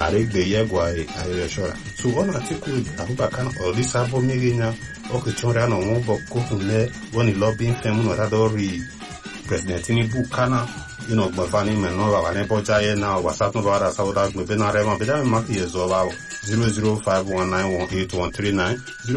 aregbe yegwa ayeshora so ona tiku abubakar odisa bo miginya o ke chora no mo bokko ne woni lobbying fem no radori president Tinubu kana gbafani meno wa ne bojaye na WhatsApp no bara sauda gbe na rema be da maki yezo ba 00519181139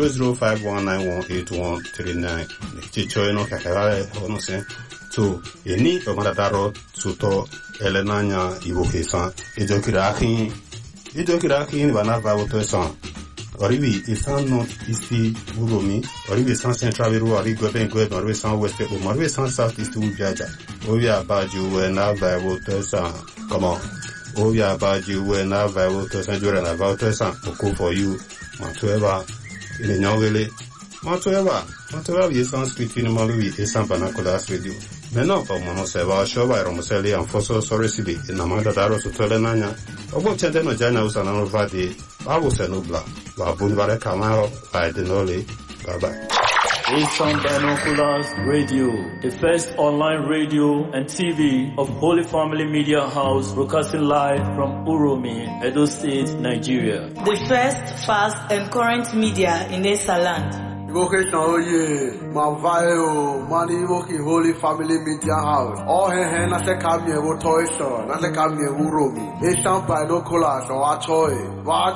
00519181139 chicho no kakara ono se so eni o maradaro suto elenanya ivokesan ejokira akin bana va woto san oribi isan no isi uromi oribi san central beru oribi ben oribi san west o oribi san south east ujaja obi abaju we na va woto san come on obi abaju we na va woto san jora na va woto san oko for you matoeba ile nyongele matoeba yesan street ni maluwi esan banakola radio Meno pa mono se va shoba ero museli anfoso soresidi inamanda daro sutole nanya obo chende no jana usana no vadi babu se nubla wa bunvare kamaro by denole bye bye. Asian Binoculars Radio, the first online radio and TV of Holy Family Media House, broadcasting live from Uromi, Edo State, Nigeria. The first, fast and current media in Esaland. Vocation oye, Mavayo, Mani Woki Holy Family Media House. All hen na se kamye wo toy show, na se kamye Uromi. Asian Binoculars or Achoy.